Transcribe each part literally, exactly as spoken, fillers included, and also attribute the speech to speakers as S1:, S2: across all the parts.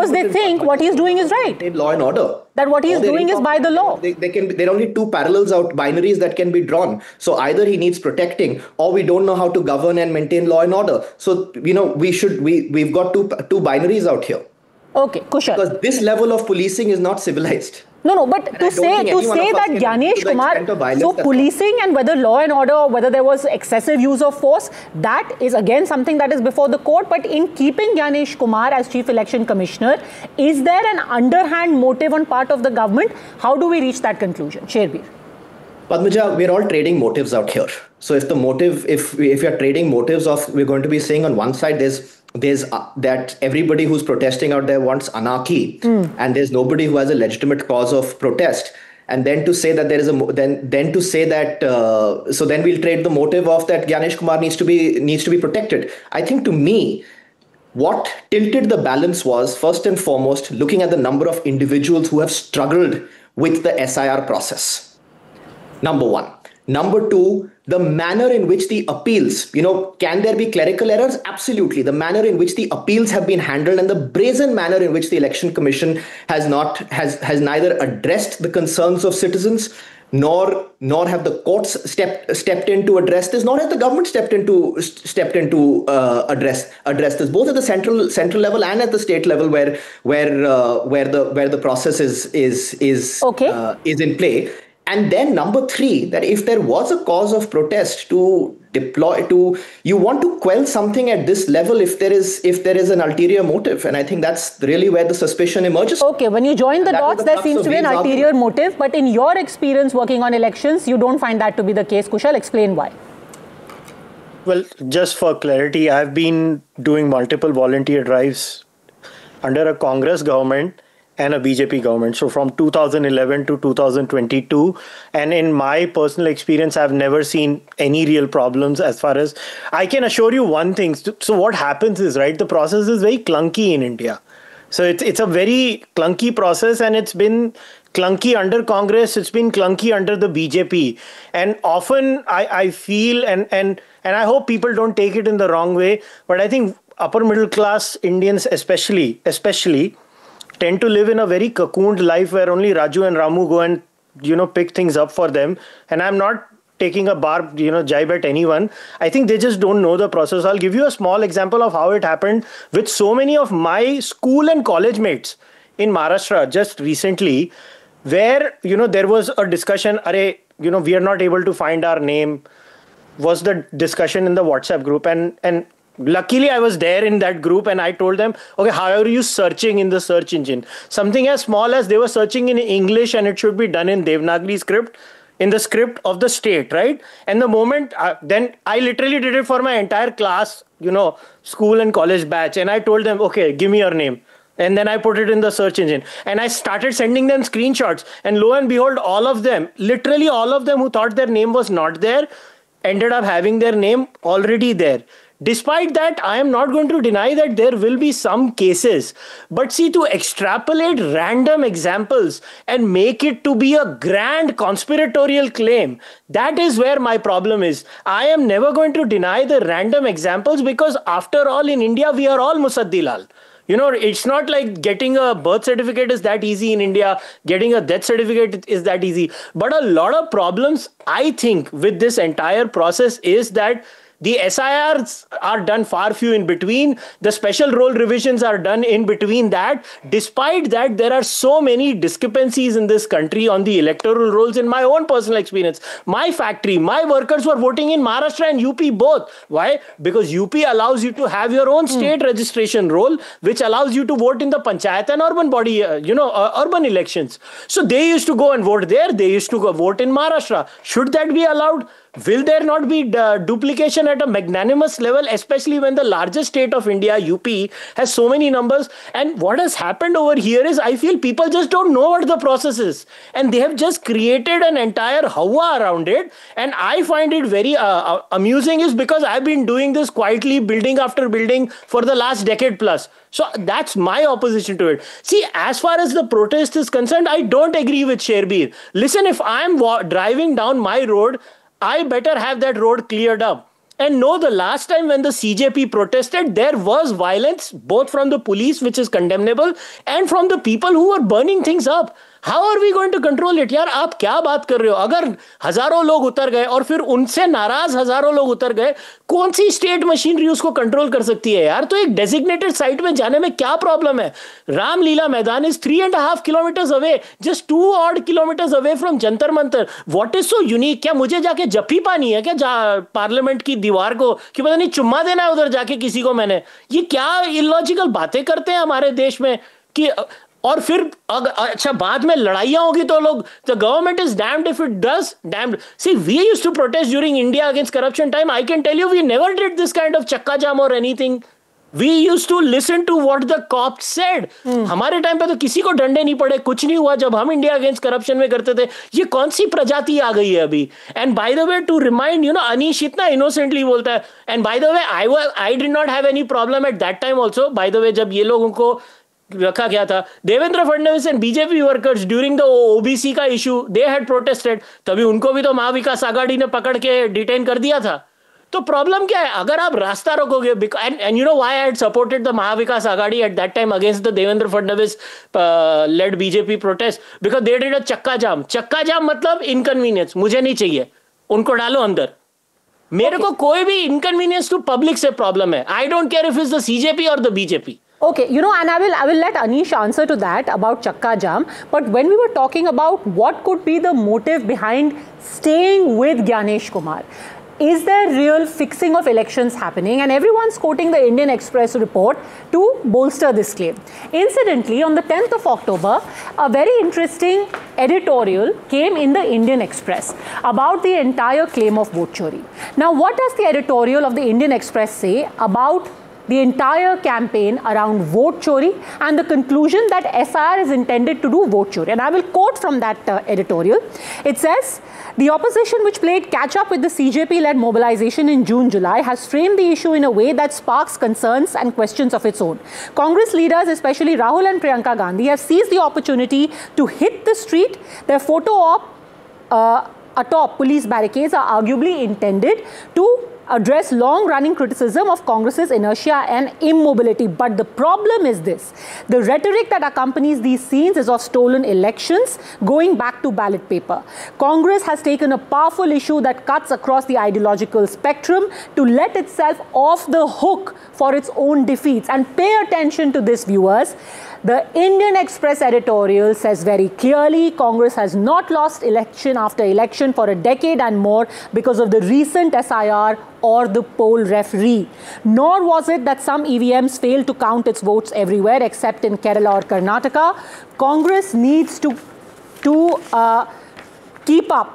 S1: because they think what he's doing is right.
S2: Law and order.
S1: That what he's doing is by the law.
S2: They, they can. There are only two parallels out binaries that can be drawn. So either he needs protecting, or we don't know how to govern and maintain law and order. So you know we should we we've got two two binaries out here.
S1: Okay, Kushal.
S2: Because this level of policing is not civilized.
S1: No, no, but to say to say that Gyanesh Kumar, so policing and whether law and order, or whether there was excessive use of force, that is again something that is before the court. But in keeping Gyanesh Kumar as Chief Election Commissioner, is there an underhand motive on part of the government? How do we reach that conclusion? Sherbir.
S2: Padmaja, we're all trading motives out here. So if the motive, if if you're trading motives of, we're going to be saying on one side, there's there's uh, that everybody who's protesting out there wants anarchy, mm. and there's nobody who has a legitimate cause of protest. And then to say that there is a then then to say that uh, so then we'll trade the motive of that Gyanesh Kumar needs to be needs to be protected. I think to me, what tilted the balance was first and foremost looking at the number of individuals who have struggled with the S I R process. Number one. Number two, the manner in which the appeals, you know, can there be clerical errors? Absolutely. The manner in which the appeals have been handled and the brazen manner in which the Election Commission has not, has, has neither addressed the concerns of citizens, nor, nor have the courts stepped, stepped in to address this, nor has the government stepped into, stepped into uh, address, address this, both at the central, central level and at the state level where, where, uh, where the, where the process is, is, is,
S1: okay.
S2: uh, is in play. And then number three, that if there was a cause of protest to deploy to, you want to quell something at this level if there is if there is an ulterior motive. And I think that's really where the suspicion emerges.
S1: Okay, when you join the dots, there seems to be an ulterior motive. But in your experience working on elections, you don't find that to be the case. Kushal, explain why.
S3: Well, just for clarity, I've been doing multiple volunteer drives under a Congress government and a B J P government. So from two thousand eleven to two thousand twenty-two. And in my personal experience, I've never seen any real problems as far as I can assure you one thing. So what happens is, right, the process is very clunky in India. So it's, it's a very clunky process, and it's been clunky under Congress. It's been clunky under the B J P. And often I, I feel, and, and, and I hope people don't take it in the wrong way, but I think upper middle class Indians especially, especially, tend to live in a very cocooned life where only Raju and Ramu go and, you know, pick things up for them. And I'm not taking a barb, you know, jibe at anyone. I think they just don't know the process. I'll give you a small example of how it happened with so many of my school and college mates in Maharashtra just recently, where, you know, there was a discussion, are, you know, we are not able to find our name, was the discussion in the WhatsApp group. And, and, luckily, I was there in that group and I told them, okay, how are you searching in the search engine? Something as small as they were searching in English and it should be done in Devanagari script, in the script of the state, right? And the moment, uh, then I literally did it for my entire class, you know, school and college batch. And I told them, okay, give me your name. And then I put it in the search engine and I started sending them screenshots. And lo and behold, all of them, literally all of them who thought their name was not there, ended up having their name already there. Despite that, I am not going to deny that there will be some cases. But see, to extrapolate random examples and make it to be a grand conspiratorial claim, that is where my problem is. I am never going to deny the random examples because after all, in India, we are all Musaddilal. You know, it's not like getting a birth certificate is that easy in India. Getting a death certificate is that easy. But a lot of problems, I think, with this entire process is that the S I Rs are done far few in between. The special role revisions are done in between that. Despite that, there are so many discrepancies in this country on the electoral rolls. In my own personal experience, my factory, my workers were voting in Maharashtra and U P both. Why? Because U P allows you to have your own state mm. registration roll, which allows you to vote in the panchayat and urban body, uh, you know, uh, urban elections. So they used to go and vote there. They used to go vote in Maharashtra. Should that be allowed? Will there not be uh, duplication at a magnanimous level, especially when the largest state of India, U P, has so many numbers? And what has happened over here is I feel people just don't know what the process is. And they have just created an entire hawa around it. And I find it very uh, amusing is because I've been doing this quietly, building after building for the last decade plus. So that's my opposition to it. See, as far as the protest is concerned, I don't agree with Sherbir. Listen, if I'm driving down my road, I better have that road cleared up.
S4: And no, the last time when the C J P protested, there was violence, both from the police, which is condemnable, and from the people who were burning things up. How are we going to control it? यार आप क्या बात कर रहे हो? अगर हजारों लोग उतर गए और फिर उनसे नाराज हजारों लोग उतर गए, कौन सी स्टेट मशीनरी उसको कंट्रोल कर सकती है यार? तो एक डेजिग्नेटेड साइट में जाने में क्या प्रॉब्लम है? रामलीला मैदान is three and half kilometres away, just to odd kilometres away from Jantar Mantar. What is so unique? क्या मुझे जाके जप्पी पानी है क्या पार्लियामेंट की दीवार को, कि पता नहीं चुम्मा देना है उधर जाके किसी को? मैंने ये क्या इलॉजिकल बातें करते हैं हमारे देश में कि और फिर अगर अच्छा बाद में लड़ाइयां होगी तो लोग the government is damped if it does damped. C we used to protest during India against corruption time. I can tell you we never did this kind of चक्का जाम और anything. We used to listen to what the cops said. हमारे time पे तो किसी को डंडे नहीं पड़े, कुछ नहीं हुआ जब हम इंडिया अगेंस्ट करप्शन में करते थे. ये कौन सी प्रजाति आ गई है अभी? And by the way to remind you know, Anish इतना इनोसेंटली बोलता है. And by the way I I did not have any problem at that time also. By the way जब ये लोगों को रखा गया था, Devendra Fadnavis and BJP workers during the OBC का इशू, दे हैड प्रोटेस्टेड. तभी उनको भी तो महाविकास आघाड़ी ने पकड़ के डिटेन कर दिया था. तो प्रॉब्लम क्या है? अगर आप रास्ता रोकोगे, and and you know why I had supported the Mahavikas Aghadi at that time against the Devendra Fadnavis lead BJP protest, because they did a चक्का जाम. चक्का जाम मतलब इनकन्वीनियंस. मुझे नहीं चाहिए, उनको डालो अंदर. मेरे okay. को कोई भी इनकन्वीनियंस टू पब्लिक से प्रॉब्लम है. I don't care if is the CJP और the BJP.
S1: Okay, you know, and I will I will let Anish answer to that about Chakka Jam. But when we were talking about what could be the motive behind staying with Gyanesh Kumar, is there real fixing of elections happening? And everyone's quoting the Indian Express report to bolster this claim. Incidentally, on the tenth of October, a very interesting editorial came in the Indian Express about the entire claim of vote chori. Now, what does the editorial of the Indian Express say about the entire campaign around vote chori and the conclusion that S I R is intended to do vote chori? And I will quote from that uh, editorial. It says, the opposition, which played catch up with the C J P-led mobilization in June July, has framed the issue in a way that sparks concerns and questions of its own. Congress leaders, especially Rahul and Priyanka Gandhi, have seized the opportunity to hit the street. Their photo op uh, atop police barricades are arguably intended to address long-running criticism of Congress's inertia and immobility. But the problem is this: the rhetoric that accompanies these scenes is of stolen elections going back to ballot paper. Congress has taken a powerful issue that cuts across the ideological spectrum to let itself off the hook for its own defeats. And pay attention to this, viewers. The Indian Express editorial says very clearly Congress has not lost election after election for a decade and more because of the recent S I R or the poll referee. Nor was it that some E V Ms failed to count its votes everywhere except in Kerala or Karnataka. Congress needs to, to uh, keep up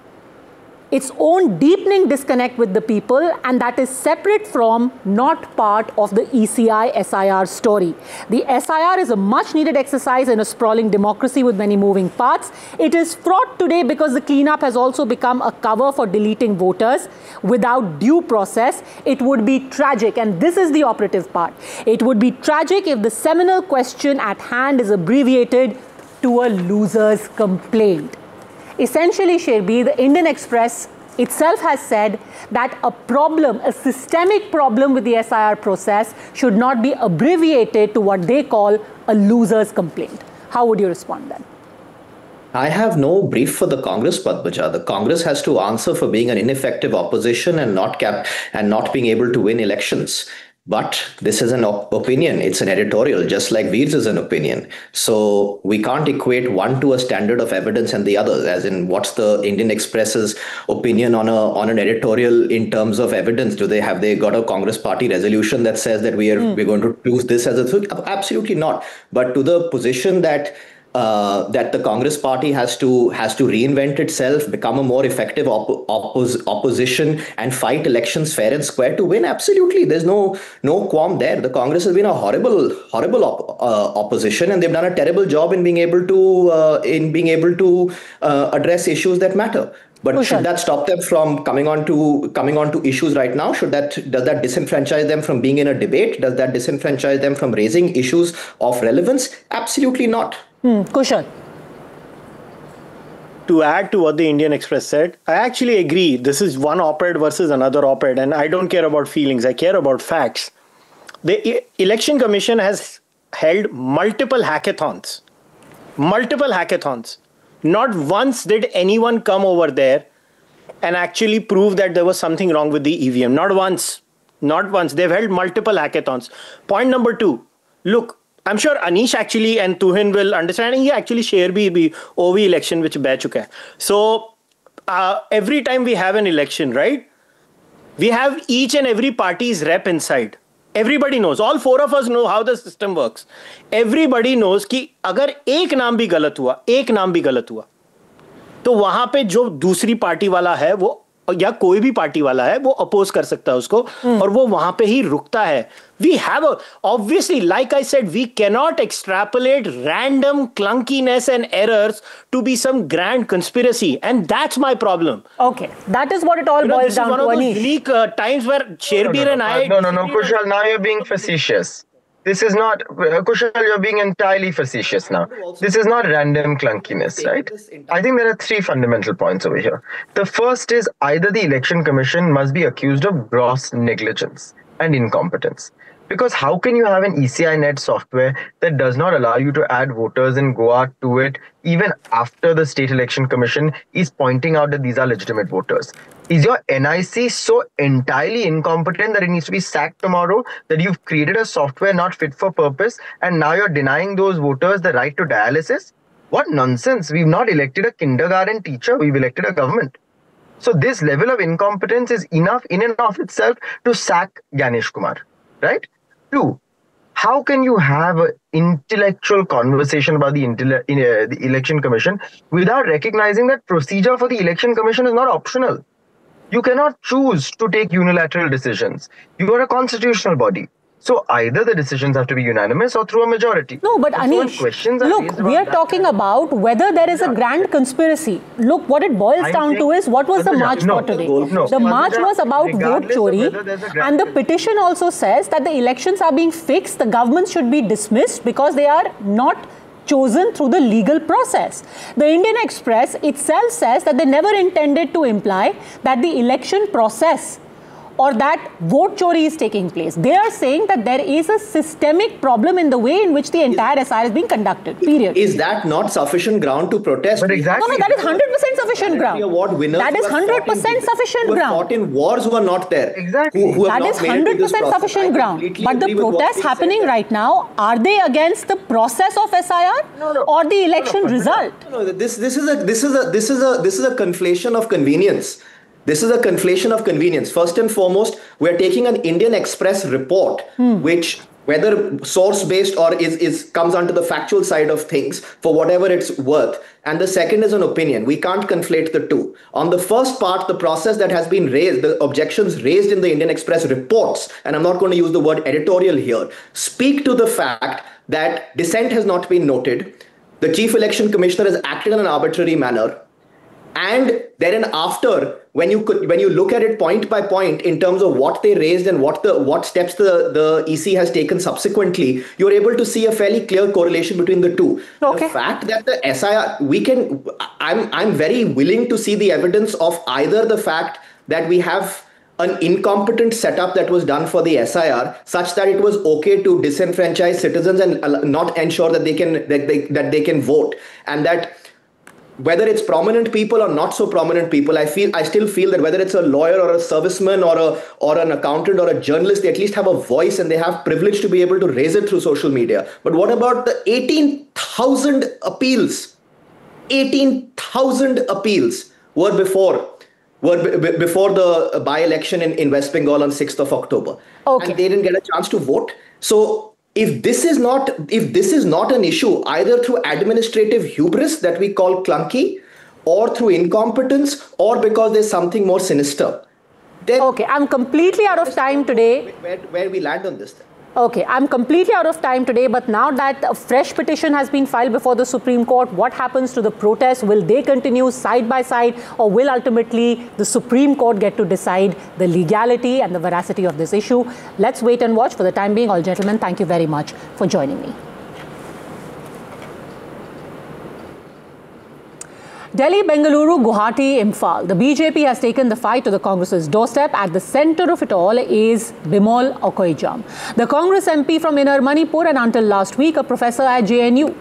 S1: its own deepening disconnect with the people, and that is separate from, not part of the E C I S I R story. The S I R is a much needed exercise in a sprawling democracy with many moving parts. It is fraught today because the cleanup has also become a cover for deleting voters without due process. It would be tragic, and this is the operative part. It would be tragic if the seminal question at hand is abbreviated to a loser's complaint. Essentially, Sherbi, the Indian Express itself has said that a problem, a systemic problem with the S I R process should not be abbreviated to what they call a loser's complaint. How would you respond then?
S2: I have no brief for the Congress, Padmaja. The Congress has to answer for being an ineffective opposition and not cap and not being able to win elections. But this is an op opinion. It's an editorial, just like Veer's is an opinion. So we can't equate one to a standard of evidence and the other, as in what's the Indian Express's opinion on a on an editorial in terms of evidence? Do they have they got a Congress party resolution that says that we are mm. we're going to choose this as a thing? Absolutely not. But to the position that Uh, that the Congress party has to has to reinvent itself, become a more effective op oppos opposition, and fight elections fair and square to win. Absolutely, there's no no qualm there. The Congress has been a horrible horrible op uh, opposition, and they've done a terrible job in being able to uh, in being able to uh, address issues that matter. But oh, should sure. that stop them from coming on to coming on to issues right now? Should that does that disenfranchise them from being in a debate? Does that disenfranchise them from raising issues of relevance? Absolutely not.
S1: Hmm. Kushal.
S3: to add to what the Indian Express said, I actually agree. This is one op-ed versus another op-ed, and I don't care about feelings. I care about facts. The e- Election Commission has held multiple hackathons. Multiple hackathons. Not once did anyone come over there and actually prove that there was something wrong with the E V M. Not once. Not once. They've held multiple hackathons. Point number two. Look, I'm sure Anish actually and Tuhin will understand. He actually share bhi O V election which beh chuka hai. So uh, every time we have an election, right? We have each and every party's rep inside. Everybody knows. All four of us know how the system works. Everybody knows कि अगर एक नाम भी गलत हुआ, एक नाम भी गलत हुआ, तो वहां पे जो दूसरी पार्टी वाला है वो या कोई भी पार्टी वाला है वो अपोज कर सकता है उसको और वो वहां पे ही रुकता है. We have a, obviously, like I said, we cannot extrapolate random clunkiness and errors to be some grand conspiracy, and that's my problem.
S1: Okay, that is what it all
S3: you know,
S1: boils
S3: this
S1: down
S3: is one
S1: to.
S3: of those
S1: Anish.
S3: unique uh, times where Sherbir
S5: no, no,
S3: and
S5: no,
S3: I.
S5: No, no, no, Kushal. Now you're being facetious. This is not, Kushal, you're being entirely facetious now. This is not random clunkiness, right? I think there are three fundamental points over here. The first is either the Election Commission must be accused of gross negligence and incompetence. Because how can you have an E C I Net software that does not allow you to add voters and go out to it even after the State Election Commission is pointing out that these are legitimate voters? Is your N I C so entirely incompetent that it needs to be sacked tomorrow, that you've created a software not fit for purpose and now you're denying those voters the right to dialysis? What nonsense. We've not elected a kindergarten teacher, we've elected a government. So this level of incompetence is enough in and of itself to sack Ganesh Kumar, right? Two, how can you have an intellectual conversation about the, intele- in, uh, the Election Commission without recognizing that procedure for the Election Commission is not optional? You cannot choose to take unilateral decisions. You are a constitutional body. So either the decisions have to be unanimous or through a majority.
S1: No, but
S5: and
S1: Anish,
S5: so
S1: look, we are talking about whether there is a grand conspiracy. Look, what it boils
S5: I'm
S1: down to is what was the march
S5: no,
S1: for today?
S5: No,
S1: the march was about vote chori, and the petition also says that the elections are being fixed, the government should be dismissed because they are not chosen through the legal process. The Indian Express itself says that they never intended to imply that the election process or that vote chori is taking place. They are saying that there is a systemic problem in the way in which the entire S I R is being conducted, period.
S2: Is that not sufficient ground to protest?
S5: But exactly.
S1: No, no, that is one hundred percent sufficient ground.
S2: Award winners
S1: That is
S2: who have
S1: one hundred
S2: fought in-
S1: percent sufficient
S2: who have
S1: ground.
S2: fought in wars who are not there.
S5: Exactly.
S2: Who, who have
S1: That
S2: not
S1: is
S2: made
S1: one
S2: it to
S1: hundred
S2: this
S1: percent
S2: process.
S1: sufficient
S2: I
S1: ground.
S2: completely
S1: But the
S2: agree with what
S1: protests
S2: you said
S1: happening
S2: there.
S1: right now, are they against the process of S I R
S5: No, no.
S1: or the election
S5: No, no,
S1: result?
S2: No, this this is a this is a this is a this is a conflation of convenience. This is a conflation of convenience. First and foremost, we're taking an Indian Express report, hmm. which whether source-based or is, is comes onto the factual side of things for whatever it's worth. And the second is an opinion. We can't conflate the two. On the first part, the process that has been raised, the objections raised in the Indian Express reports, and I'm not going to use the word editorial here, speak to the fact that dissent has not been noted. The Chief Election Commissioner has acted in an arbitrary manner. And then after, when you could, when you look at it point by point in terms of what they raised and what the what steps the, the E C has taken subsequently, you're able to see a fairly clear correlation between the two.
S1: Okay.
S2: The fact that the S I R, we can, I'm I'm very willing to see the evidence of either the fact that we have an incompetent setup that was done for the S I R, such that it was okay to disenfranchise citizens and not ensure that they can that they that they can vote, and that whether it's prominent people or not so prominent people, I feel I still feel that whether it's a lawyer or a serviceman or a or an accountant or a journalist, they at least have a voice and they have privilege to be able to raise it through social media. But what about the eighteen thousand appeals? eighteen thousand appeals were before were b- before the by-election in, in West Bengal on sixth of October.
S1: Okay.
S2: And they didn't get a chance to vote. So if this is not if this is not an issue either through administrative hubris that we call clunky, or through incompetence, or because there's something more sinister, then
S1: Okay, I'm completely out of time today.
S2: where, where we land on this thing.
S1: Okay, I'm completely out of time today, but now that a fresh petition has been filed before the Supreme Court, what happens to the protests? Will they continue side by side, or will ultimately the Supreme Court get to decide the legality and the veracity of this issue? Let's wait and watch. For the time being, all gentlemen, thank you very much for joining me. Delhi, Bengaluru, Guwahati, Imphal. The B J P has taken the fight to the Congress's doorstep. At the centre of it all is Bimol Okoijam, the Congress M P from Inner Manipur and until last week a professor at J N U.